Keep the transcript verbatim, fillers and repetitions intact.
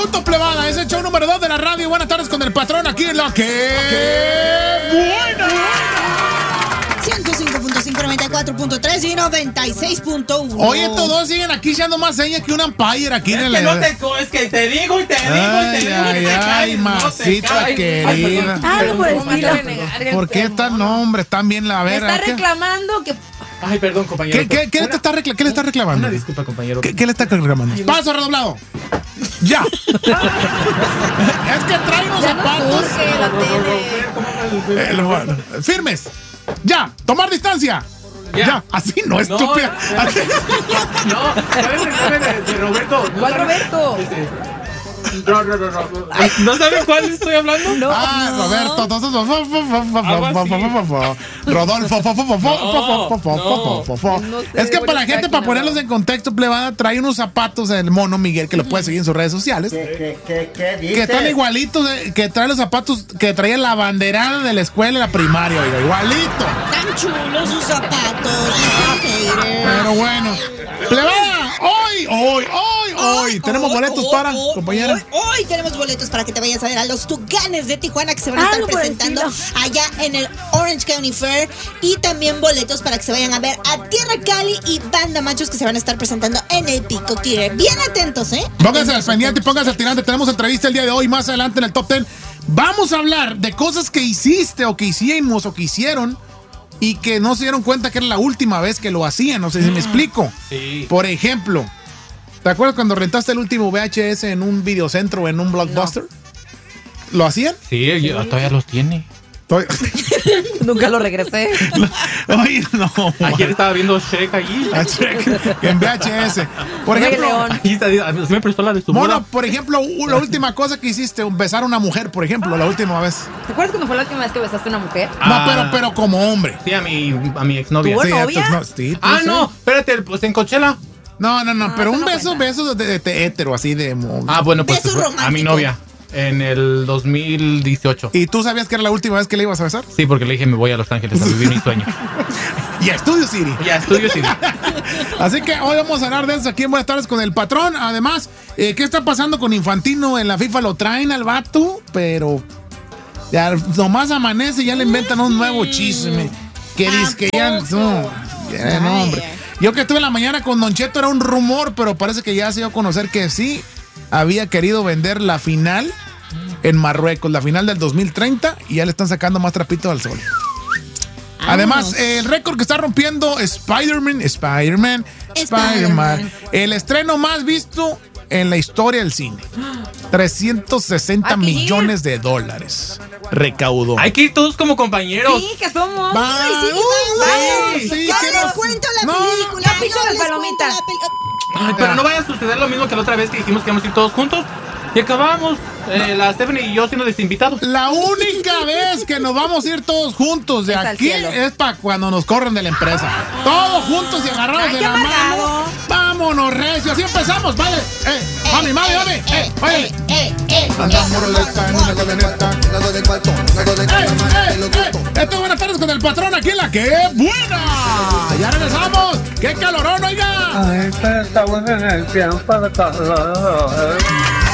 minuto, plebada. Es el show número dos de la radio. Buenas tardes con el patrón aquí en la que... ¡Qué buena! ciento cinco punto cinco, noventa y cuatro punto tres y noventa y seis punto uno. Oye, estos dos siguen aquí echando más señas que un umpire aquí es en el... Que no te, es que te digo y te digo ay, y te digo ay, que te ay, calles, masita no te querida. Ay, por estilo. ¿Por qué están, no, hombre, están bien la vera? Está reclamando que... Ay, perdón, compañero. ¿Qué, qué, qué, una, te está recla- ¿Qué le está reclamando? Una disculpa, compañero. ¿Qué, qué le está reclamando? Ay, ¡paso redoblado! ¡Ya! Es que traigo zapatos. Surge la tele. Eh, lo bueno. ¡Firmes! ¡Ya! ¡Tomar distancia! Ya. ya, así no, estúpida. No, no, no, ¿sabes el nombre de, de Roberto? ¿Cuál Roberto? Este, no, no, no, no. ¿No sabes cuál estoy hablando? No. Ah, no. Roberto. Rodolfo. Es que para la gente, para ponerlos en contexto, plebada, trae unos zapatos del mono Miguel, que lo puede seguir en sus redes sociales. ¿Qué, qué, qué, qué que están igualitos, de, que trae los zapatos que traía la banderada de la escuela y la primaria, oiga, igualito. Tan chulos sus zapatos. Pero bueno. Plebada, hoy, hoy, hoy, hoy, tenemos boletos hoy, para, hoy, compañera. Hoy, hoy tenemos boletos para que te vayas a ver a los Tucanes de Tijuana que se van a estar Algo presentando allá en el Orange County Fair. Y también boletos para que se vayan a ver a Tierra Cali y Banda Machos que se van a estar presentando en el Peacock Theater. Bien atentos, ¿eh? Pónganse al pendiente y pónganse al tirante. Tenemos entrevista el día de hoy, más adelante en el Top diez. Vamos a hablar de cosas que hiciste o que hicimos o que hicieron y que no se dieron cuenta que era la última vez que lo hacían. No sé si me explico. Sí. Por ejemplo, ¿te acuerdas cuando rentaste el último V H S en un videocentro o en un Blockbuster? No. ¿Lo hacían? Sí, yo, todavía los tiene. Nunca lo regresé. Oye, no. Ayer estaba viendo Shrek allí. A Shrek en V H S. Por ejemplo, ahí está, sí me prestó la de su Mono, por ejemplo, la última cosa que hiciste, besar a una mujer, por ejemplo, la última vez. ¿Te acuerdas cuando fue la última vez que besaste a una mujer? No, Ah. pero, pero como hombre. Sí, a mi, a mi exnovia. ¿Tuvo Sí, a novia? tus no- sí, tú Ah, sí. no, espérate, pues en Coachella. No, no, no, No, pero eso un no beso, cuenta. beso de, de, de hétero, así de... Ah, bueno, pues, Beso pues, a romántico. mi novia en el dos mil dieciocho. ¿Y tú sabías que era la última vez que le ibas a besar? Sí, porque le dije me voy a Los Ángeles a vivir mi sueño. Y a Studio City. Ya, estudio sí. Así que hoy vamos a hablar de eso aquí en Buenas Tardes con el patrón. Además, eh, ¿qué está pasando con Infantino en la FIFA? Lo traen al vato, pero ya nomás amanece y ya le inventan un nuevo chisme. Que dice que ya no, ya, no, hombre. Yo que estuve en la mañana con Don Cheto era un rumor, pero parece que ya se dio a conocer que sí había querido vender la final en Marruecos, la final del dos mil treinta, y ya le están sacando más trapito al sol. Además, eh, el récord que está rompiendo Spider-Man, Spider-Man, Spider-Man, el estreno más visto en la historia del cine. trescientos sesenta Hay que ir. millones de dólares recaudó. Hay que ir todos como compañeros. Sí, que somos. Va, Ay, sí, uh, vamos. sí, sí, Ya que les nos- cuento la no, película. capítulo ya de les cuento palomita. la peli- Ay, pero no vaya a suceder lo mismo que la otra vez que dijimos que íbamos a ir todos juntos. Y acabamos, eh, la Stephanie y yo siendo desinvitados. La única vez que nos vamos a ir todos juntos de Es al aquí cielo. es para cuando nos corren de la empresa. Todos juntos y agarrados Ay, de qué la mano. amargado. Vámonos, recio. Así empezamos, vale. Eh, mami, mami, mami. Eh, vale. Eh, eh, Andamos roleta en una camioneta. Eh, eh, eh. Esto es Buenas Tardes con el patrón aquí en la que buena. Ya regresamos. ¡Qué calorón, oiga! Ay, pero estamos en el tiempo de calor.